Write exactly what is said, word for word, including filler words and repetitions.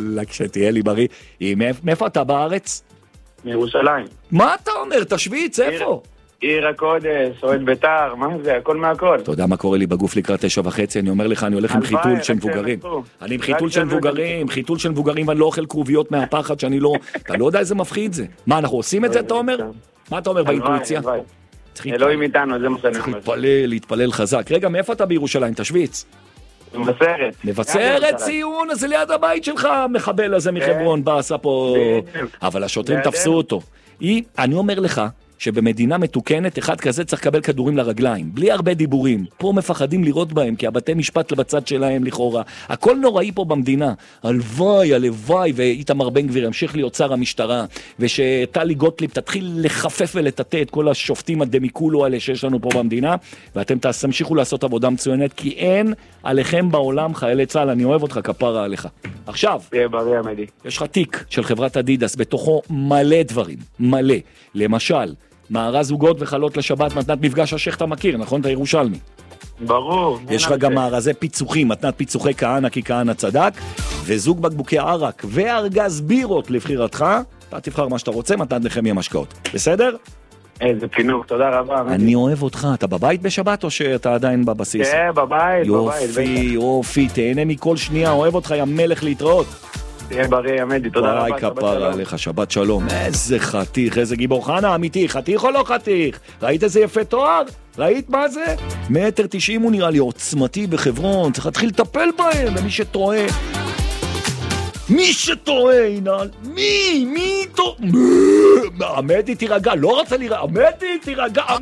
כשתהיה לי בריא. מאיפה אתה בארץ? מירושלים. מה אתה אומר? תשוויץ, איפה? עיר הקודש, אוהד בית"ר, מה זה? הכל מהכל. אתה יודע מה קורה לי בגוף לקראת תשע וחצי? אני אומר לך, אני הולך עם חיתול של מבוגרים. אני עם חיתול של מבוגרים, חיתול של מבוגרים, ואני לא אוכל כרוביות מהפחד שאני לא... אתה לא יודע איזה מפחיד זה. מה, אנחנו עושים את זה, אתה אומר? מה אתה אומר באינטואיציה? אלוהים איתנו, זה מה שאני אומר. צריך להתפלל, להתפלל חזק. רגע, מאיפה אתה בירושלים? תשוויץ. מבשרת. מבשרת ציון, אז זה ליד הבית שלך, המחבל הזה מחברון בא, עשה פה... אבל השוטרים תפסו אותו. אני אומר לך, שבמדינה מתוקנת אחד כזה צריך לקבל כדורים לרגליים, בלי הרבה דיבורים. פה מפחדים לראות בהם, כי הבתי משפט לבצד שלהם לכאורה. הכל נוראי פה במדינה. הלוואי, הלוואי, ואיתמר בן גביר ימשיך להיות שר המשטרה, ושטלי גוטליב תתחיל לחפף ולטטא את כל השופטים הדמיקולו האלה שיש לנו פה במדינה, ואתם תמשיכו לעשות עבודה מצוינת, כי אין עליכם בעולם חיילי צה"ל, אני אוהב אותך, כפרה עליך. עכשיו, יש לך תיק של חברת אדידס, בתוכו מלא דברים, מלא. למשל, מארז זוגות וחלות לשבת, מתנת מפגש השייך, אתה מכיר, נכון? אתה ירושלמי. ברור. יש לך גם מארזי פיצוחים, מתנת פיצוחי כהנא, כי כהנא צדק, וזוג בקבוקי ערק וארגז בירות לבחירתך, אתה תבחר מה שאתה רוצה, מתנת נחמיה משקאות. בסדר? איזה פינוק, תודה רבה. אני אוהב אותך. אתה בבית בשבת או שאתה עדיין בבסיס? כן, בבית, יופי, בבית. יופי, תהנה מכל שנייה, אוהב אותך, יא מלך, להתראות. תהיה בריא, עמדי, תודה רבה. ביי כפרה עליך, שבת שלום. איזה חתיך, איזה גיבור. חנה, אמיתי, חתיך או לא חתיך? ראית איזה יפה תואר? ראית מה זה? מטר תשעים הוא נראה לי עוצמתי בחברון, צריך להתחיל לטפל בהם, ומי שטועה... מי שטועה, הנה, מי? מי טועה? עמדי תירגע, לא רוצה להירגע, עמדי תירגע.